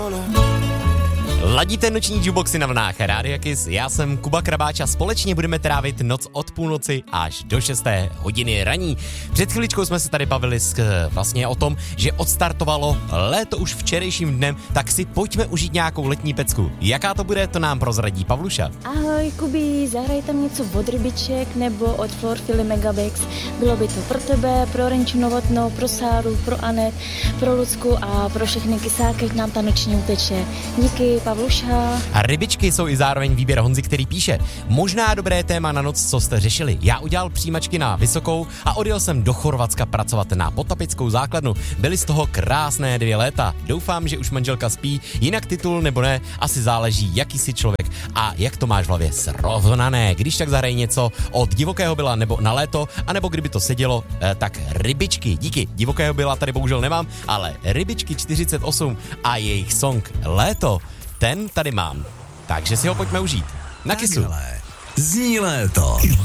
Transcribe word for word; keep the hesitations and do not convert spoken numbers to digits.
Ladíte noční jukeboxy na vlnách Rádia Kiss, já jsem Kuba Krabáč a společně budeme trávit noc od půlnoci až do šesté hodiny raní. Před chviličkou jsme se tady bavili s, vlastně o tom, že odstartovalo léto už včerejším dnem, tak si pojďme užít nějakou letní pecku. Jaká to bude, to nám prozradí Pavluša. Ahoj Kubi, zahraj tam něco od rybiček nebo od Florfily Megabex. Bylo by to pro tebe, pro Renču Novotnou, pro Sáru, pro Anet, pro Lucku a pro všechny kysáky, ať nám ta noční uteče. Díky, Pavluša. A rybičky jsou i zároveň výběr Honzy, který píše: možná dobré téma na noc, co jste řešili. Já udělal přijímačky na Vysokou a odjel jsem do Chorvatska pracovat na potapickou základnu. Byly z toho krásné dvě léta. Doufám, že už manželka spí, jinak titul nebo ne, asi záleží, jaký jsi člověk a jak to máš v hlavě srovnané. Když tak zahraj něco od Divokého byla nebo Na léto, anebo kdyby to sedělo, eh, tak rybičky. Díky, Divokého byla tady bohužel nemám, ale rybičky čtyřicet osm a jejich song Léto, ten tady mám. Takže si ho pojďme užít. Na Kissu. Zní léto.